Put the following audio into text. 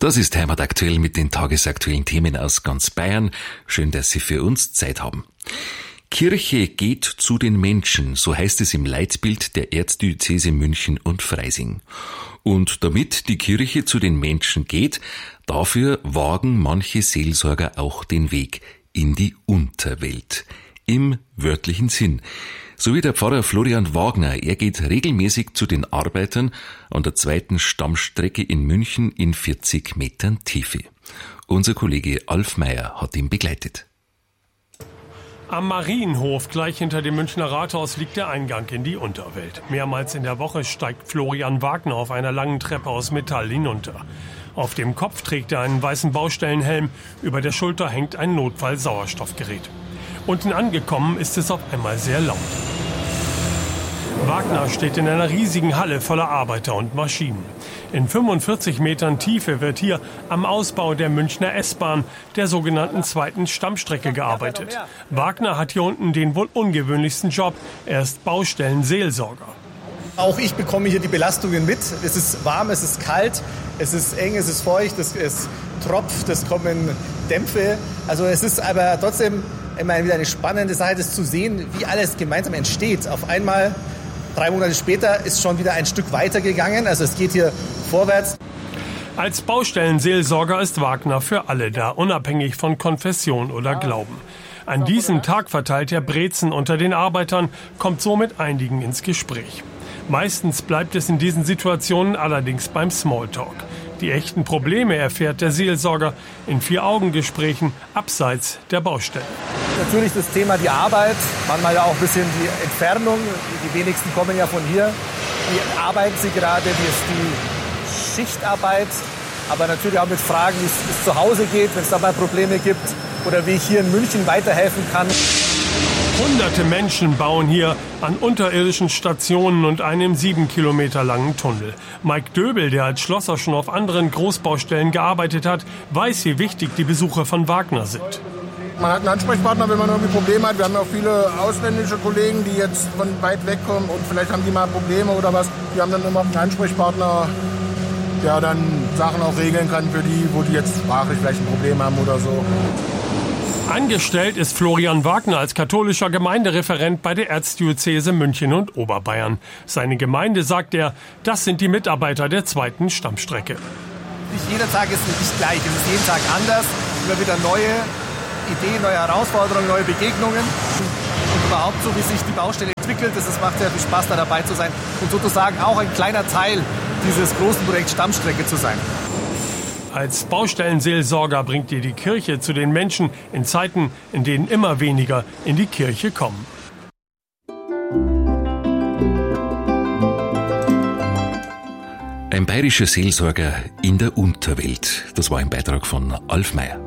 Das ist Heimataktuell mit den tagesaktuellen Themen aus ganz Bayern. Schön, dass Sie für uns Zeit haben. Kirche geht zu den Menschen, so heißt es im Leitbild der Erzdiözese München und Freising. Und damit die Kirche zu den Menschen geht, dafür wagen manche Seelsorger auch den Weg in die Unterwelt. Im wörtlichen Sinn. So wie der Pfarrer Florian Wagner. Er geht regelmäßig zu den Arbeitern an der zweiten Stammstrecke in München in 40 Metern Tiefe. Unser Kollege Alf Meyer hat ihn begleitet. Am Marienhof gleich hinter dem Münchner Rathaus liegt der Eingang in die Unterwelt. Mehrmals in der Woche steigt Florian Wagner auf einer langen Treppe aus Metall hinunter. Auf dem Kopf trägt er einen weißen Baustellenhelm, über der Schulter hängt ein Notfall-Sauerstoffgerät. Unten angekommen ist es auf einmal sehr laut. Wagner steht in einer riesigen Halle voller Arbeiter und Maschinen. In 45 Metern Tiefe wird hier am Ausbau der Münchner S-Bahn, der sogenannten zweiten Stammstrecke, gearbeitet. Wagner hat hier unten den wohl ungewöhnlichsten Job. Er ist Baustellenseelsorger. Auch ich bekomme hier die Belastungen mit. Es ist warm, es ist kalt, es ist eng, es ist feucht, es tropft, es kommen Dämpfe. Also es ist aber trotzdem immer wieder eine spannende Sache, das zu sehen, wie alles gemeinsam entsteht. Auf einmal, 3 Monate später, ist schon wieder ein Stück weiter gegangen. Also es geht hier vorwärts. Als Baustellenseelsorger ist Wagner für alle da, unabhängig von Konfession oder Glauben. An diesem Tag verteilt er Brezen unter den Arbeitern, kommt so mit einigen ins Gespräch. Meistens bleibt es in diesen Situationen allerdings beim Smalltalk. Die echten Probleme erfährt der Seelsorger in 4-Augen-Gesprächen abseits der Baustelle. Natürlich das Thema die Arbeit, manchmal ja auch ein bisschen die Entfernung. Die wenigsten kommen ja von hier. Wie arbeiten sie gerade, wie ist die Schichtarbeit? Aber natürlich auch mit Fragen, wie es zu Hause geht, wenn es da mal Probleme gibt. Oder wie ich hier in München weiterhelfen kann. Hunderte Menschen bauen hier an unterirdischen Stationen und einem 7 Kilometer langen Tunnel. Mike Döbel, der als Schlosser schon auf anderen Großbaustellen gearbeitet hat, weiß, wie wichtig die Besucher von Wagner sind. Man hat einen Ansprechpartner, wenn man irgendwie Probleme hat. Wir haben ja auch viele ausländische Kollegen, die jetzt von weit weg kommen und vielleicht haben die mal Probleme oder was. Die haben dann immer einen Ansprechpartner, der dann Sachen auch regeln kann für die, wo die jetzt sprachlich vielleicht ein Problem haben oder so. Angestellt ist Florian Wagner als katholischer Gemeindereferent bei der Erzdiözese München und Oberbayern. Seine Gemeinde, sagt er, das sind die Mitarbeiter der zweiten Stammstrecke. Nicht jeder Tag ist nicht gleich, es ist jeden Tag anders. Immer wieder neue Ideen, neue Herausforderungen, neue Begegnungen. Und überhaupt so, wie sich die Baustelle entwickelt, es macht sehr viel Spaß, da dabei zu sein und sozusagen auch ein kleiner Teil dieses großen Projekts Stammstrecke zu sein. Als Baustellenseelsorger bringt ihr die Kirche zu den Menschen in Zeiten, in denen immer weniger in die Kirche kommen. Ein bayerischer Seelsorger in der Unterwelt. Das war ein Beitrag von Alf Meyer.